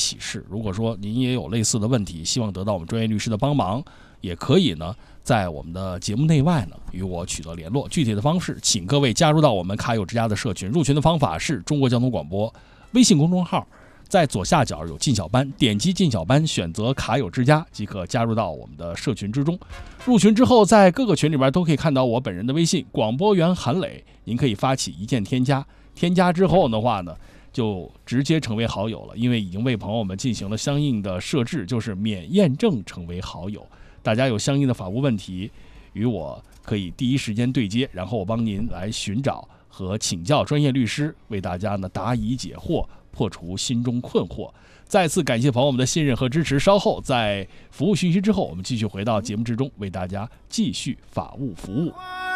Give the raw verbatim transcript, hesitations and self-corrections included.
启示。如果说您也有类似的问题，希望得到我们专业律师的帮忙，也可以呢在我们的节目内外呢与我取得联络。具体的方式，请各位加入到我们卡友之家的社群。入群的方法是中国交通广播微信公众号，在左下角有进小班，点击进小班，选择卡友之家即可加入到我们的社群之中。入群之后，在各个群里边都可以看到我本人的微信广播员韩磊，您可以发起一键添加，添加之后的话呢，就直接成为好友了，因为已经为朋友们进行了相应的设置，就是免验证成为好友。大家有相应的法务问题，与我可以第一时间对接，然后我帮您来寻找和请教专业律师，为大家呢答疑解惑，破除心中困惑。再次感谢朋友们的信任和支持。稍后在服务讯息之后，我们继续回到节目之中，为大家继续法务服务。